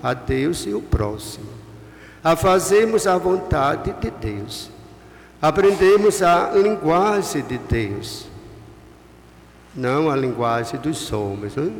a Deus e o próximo, a fazermos a vontade de Deus, aprendemos a linguagem de Deus, não a linguagem dos homens, não?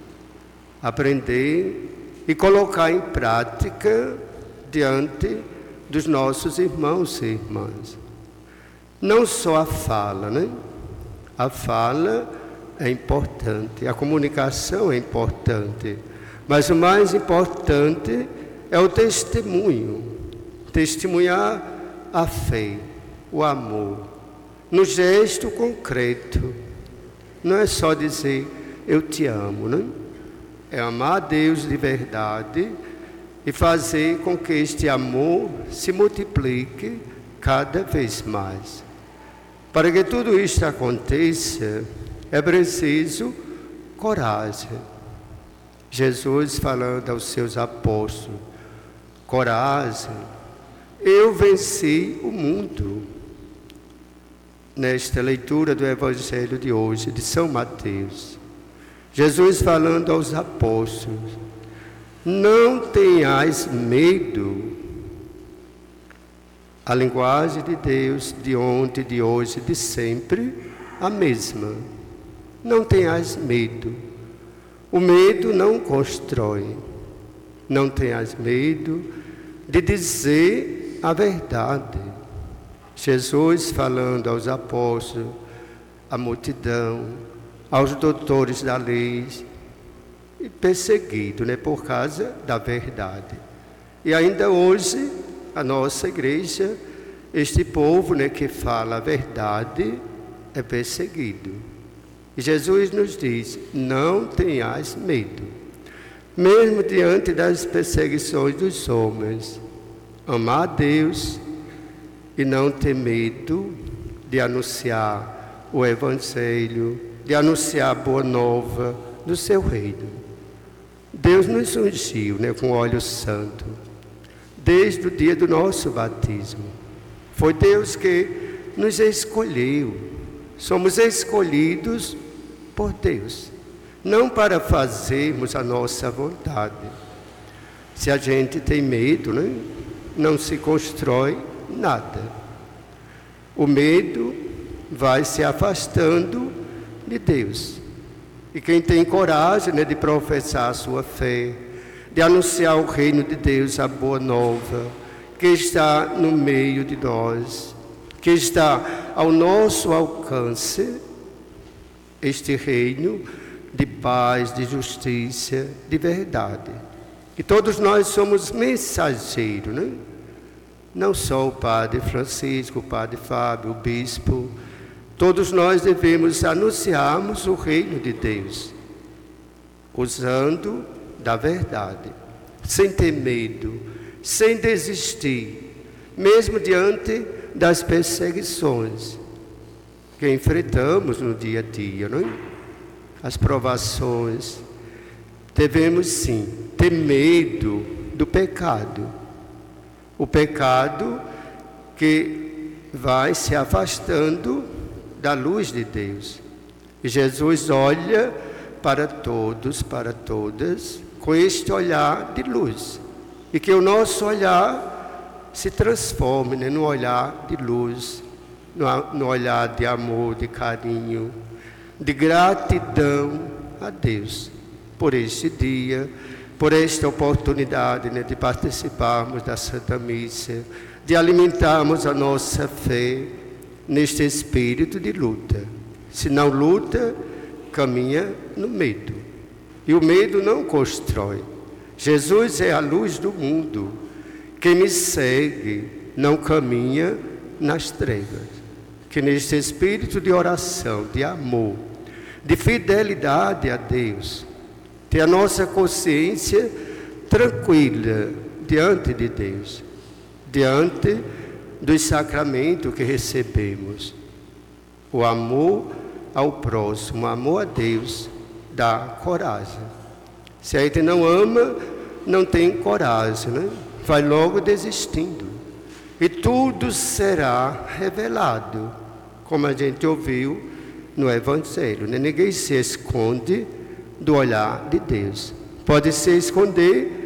Aprender e colocar em prática diante dos nossos irmãos e irmãs. Não só a fala, né? A fala é importante, a comunicação é importante, mas o mais importante é o testemunho, testemunhar a fé, o amor, no gesto concreto. Não é só dizer eu te amo, né? É amar a Deus de verdade e fazer com que este amor se multiplique cada vez mais. Para que tudo isto aconteça, é preciso coragem. Jesus falando aos seus apóstolos, coragem, eu venci o mundo. Nesta leitura do Evangelho de hoje, de São Mateus, Jesus falando aos apóstolos, não tenhais medo. A linguagem de Deus de ontem, de hoje, de sempre, a mesma. Não tenhais medo. O medo não constrói. Não tenhas medo de dizer a verdade. Jesus falando aos apóstolos, à multidão, aos doutores da lei, perseguido, né, por causa da verdade. E ainda hoje, a nossa igreja, este povo, né, que fala a verdade, é perseguido. E Jesus nos diz, não tenhais medo. Mesmo diante das perseguições dos homens, amar a Deus e não ter medo de anunciar o Evangelho, de anunciar a boa nova do seu reino. Deus nos ungiu, né, com óleo santo, desde o dia do nosso batismo. Foi Deus que nos escolheu. Somos escolhidos por Deus, não para fazermos a nossa vontade. Se a gente tem medo, né, não se constrói nada. O medo vai se afastando de Deus. E quem tem coragem, né, de professar a sua fé, de anunciar o reino de Deus, a boa nova, que está no meio de nós, que está ao nosso alcance, este reino de paz, de justiça, de verdade. E todos nós somos mensageiros, né? Não só o Padre Francisco, o Padre Fábio, o Bispo, todos nós devemos anunciarmos o reino de Deus, usando da verdade, sem ter medo, sem desistir, mesmo diante das perseguições que enfrentamos no dia a dia, não é? As provações. Devemos sim ter medo do pecado, o pecado que vai se afastando da luz de Deus. E Jesus olha para todos, para todas, com este olhar de luz. E que o nosso olhar se transforme, né, no olhar de luz, no olhar de amor, de carinho, de gratidão a Deus por este dia, por esta oportunidade, né, de participarmos da Santa Missa, de alimentarmos a nossa fé neste espírito de luta. Se não luta, caminha no medo. E o medo não constrói. Jesus é a luz do mundo. Quem me segue não caminha nas trevas. Que neste espírito de oração, de amor, de fidelidade a Deus, ter a nossa consciência tranquila diante de Deus, diante dos sacramentos que recebemos. O amor ao próximo, o amor a Deus, dá coragem. Se a gente não ama, não tem coragem, né? Vai logo desistindo. E tudo será revelado, como a gente ouviu no Evangelho, né? Ninguém se esconde do olhar de Deus. Pode se esconder